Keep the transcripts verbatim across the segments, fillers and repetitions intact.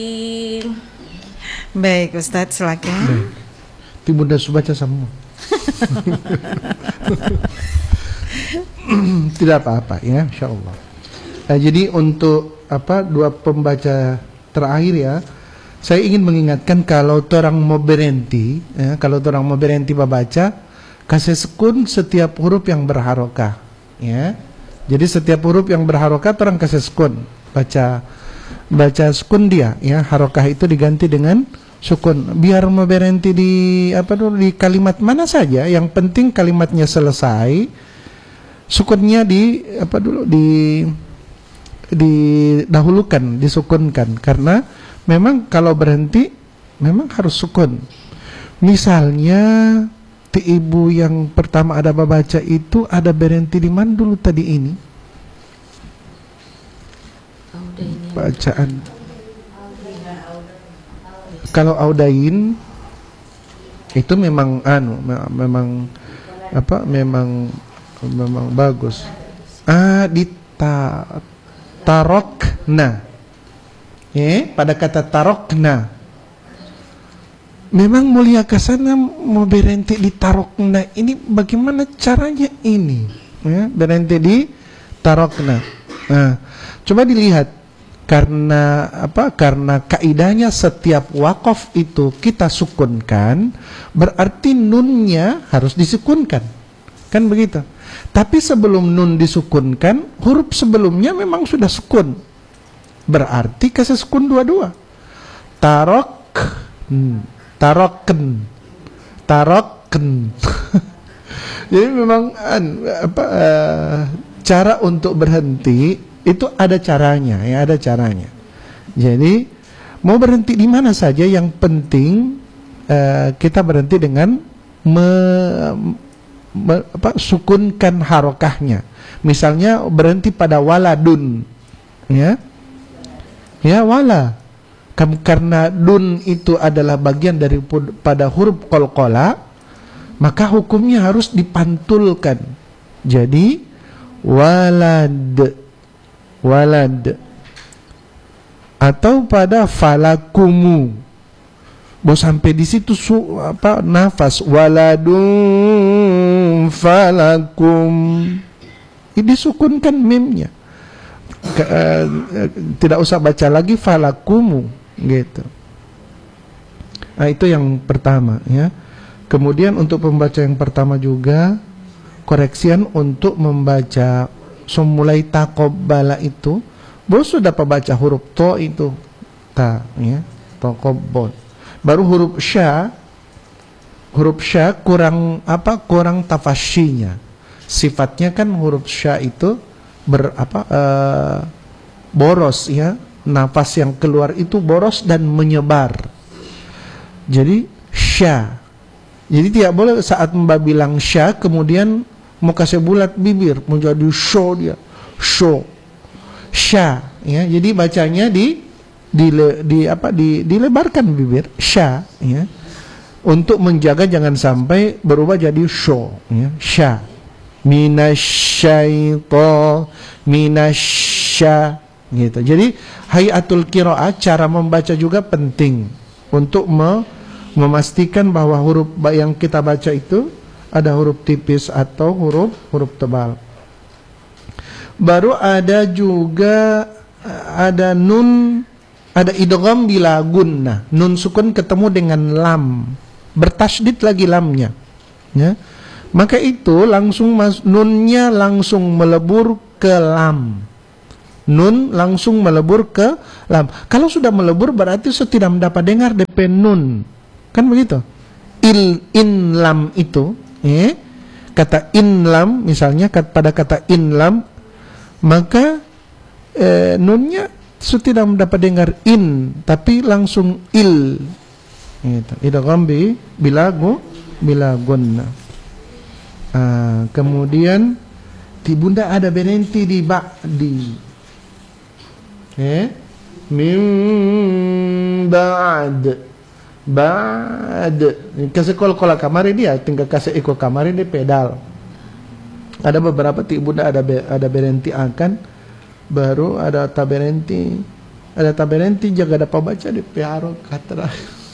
Baik, Ustadz, silakan. Ti Bunda baca semua. Tidak apa-apa ya, insyaallah. Nah, jadi untuk apa dua pembaca terakhir ya, saya ingin mengingatkan kalau orang mau berhenti, ya, kalau orang mau berhenti membaca, kasih sekun setiap huruf yang berharokah, ya. Jadi setiap huruf yang berharokah orang kasih sekun, baca baca sekun dia, ya. Harokah itu diganti dengan sukun. Biar mau berhenti di apa dulu di kalimat mana saja, yang penting kalimatnya selesai, sukunnya di apa dulu di didahulukan, disukunkan, karena memang kalau berhenti memang harus sukun. Misalnya ti ibu yang pertama ada baca itu ada berhenti di mana dulu tadi ini? Bacaan. Kalau audain itu memang anu memang apa memang memang bagus. Ah, di ta, tarokna. Ya, pada kata tarokna. Memang mulia kesana mau berhenti di tarokna. Ini bagaimana caranya ini? Ya, berhenti di tarokna. Nah, coba dilihat. Karena apa? Karena kaidahnya setiap wakaf itu kita sukunkan, berarti nunnya harus disukunkan. Kan begitu. Tapi sebelum nun disukunkan, huruf sebelumnya memang sudah sukun. Berarti kasih sukun dua-dua. Tarok, taroken, taroken. Jadi memang apa uh, cara untuk berhenti itu ada caranya, ya ada caranya. Jadi mau berhenti di mana saja, yang penting uh, kita berhenti dengan me, me, apa, sukunkan harokahnya. Misalnya berhenti pada waladun, ya, ya wala. Karena dun itu adalah bagian dari pada huruf qalqalah, maka hukumnya harus dipantulkan. Jadi walad, walad, atau pada falakumu. Mau sampai di situ su, apa nafas waladum falakum. Ini sukunkan mimnya. Ke, uh, tidak usah baca lagi falakumu gitu. Nah, itu yang pertama ya. Kemudian untuk pembaca yang pertama juga koreksian untuk membaca semulai taqabbala itu, bos sudah pembaca huruf to itu ta ya, taqabbal. Baru huruf sya, huruf sya kurang apa? Kurang tafasyinya. Sifatnya kan huruf sya itu ber apa? Uh, boros ya, nafas yang keluar itu boros dan menyebar. Jadi sya. Jadi tidak boleh saat Mbak bilang sya kemudian mau kasih bulat bibir, menjadi show dia, show, sya, ya. Jadi bacanya di, di, di apa, di, dilebarkan bibir, sya, ya, untuk menjaga jangan sampai berubah jadi show, ya, sya, minasyaito, minasya, gitu. Jadi hayatul qiraah, cara membaca juga penting untuk me, memastikan bahwa huruf yang kita baca itu ada huruf tipis atau huruf huruf tebal. Baru ada juga ada nun, ada idgham bila gunnah. Nun sukun ketemu dengan lam, bertasydid lagi lamnya, ya. Maka itu langsung mas, nunnya langsung melebur ke lam. Nun langsung melebur ke lam. Kalau sudah melebur berarti sudah tidak mendapat dengar D P nun. Kan begitu. Il in lam itu, eh, kata inlam misalnya pada kata inlam, maka eh, nunnya sudah tidak mendapat dengar in, tapi langsung il. Gitu. Idgham bi bilagu bilagunna. Ah, kemudian di Bunda ada berhenti di ba'di. Eh? Min ba'd. Ba'd. Kasih kol-kola kamari dia, tinggal kasih iko kamari di pedal. Ada beberapa ti Bunda ada be, ada berhenti akan, baru ada tak berhenti ada taberenti jaga dapat baca di piaro katra.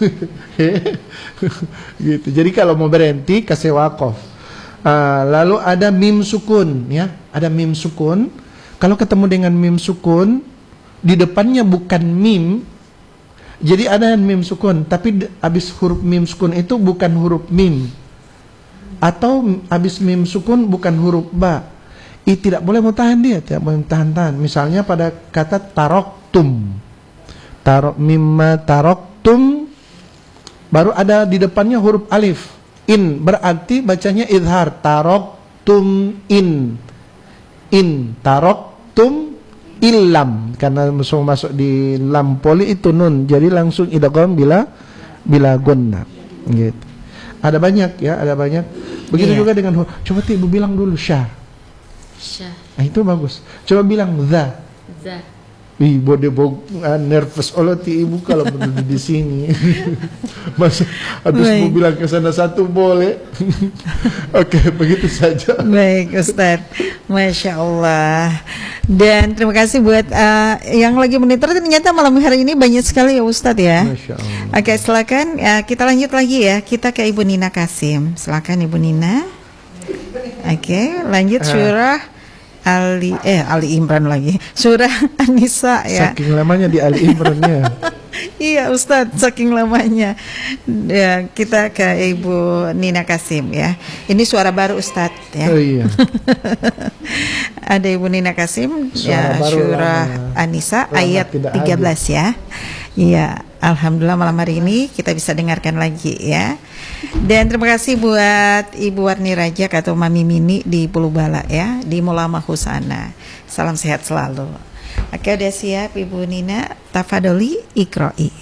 Gitu. Jadi kalau mau berhenti kasih wakaf. Uh, lalu ada mim sukun ya, ada mim sukun. Kalau ketemu dengan mim sukun di depannya bukan mim, jadi ada mim sukun, tapi habis huruf mim sukun itu bukan huruf mim, atau habis mim sukun bukan huruf ba. I tidak boleh mutahan dia, tidak boleh tahan-tahan. Misalnya pada kata taroktum, tarok mimma taroktum, baru ada di depannya huruf alif in, berarti bacanya idhar, taroktum in, in taroktum ilam, karena langsung masuk di lam poli itu nun, jadi langsung idgham bila bila gunna gitu. Ada banyak ya, ada banyak. Begitu yeah. juga dengan huruf. Coba ibu bilang dulu syah. Syah. Nah, itu bagus. Coba bilang za. Za. Ibu dia uh, nervous oleh ti ibu kalau berdiri di sini. Mas habis mau bilang ke sana satu boleh. Oke, okay, begitu saja. Baik, Ustadz. Masya Allah. Dan terima kasih buat uh, yang lagi monitor. Ternyata malam hari ini banyak sekali ya Ustadz ya. Masya Allah. Oke, okay, silakan uh, kita lanjut lagi ya. Kita ke Ibu Nina Kasim. Silakan Ibu Nina. Oke, okay, lanjut surah Ali eh Ali Imran lagi. Surah An-Nisa ya. Saking lamanya di Ali Imrannya. Iya Ustadz, saking lamanya. Ya, kita ke Ibu Nina Kasim ya. Ini suara baru Ustadz ya. Oh iya. Ada Ibu Nina Kasim suara ya, surah An-Nisa ayat tiga belas ya. Iya, alhamdulillah malam hari ini kita bisa dengarkan lagi ya. Dan terima kasih buat Ibu Warni Rajak atau Mami Mini di Pulau Bala ya, di Mulama Husana. Salam sehat selalu. Oke, udah siap Ibu Nina? Tafadoli Iqra'i.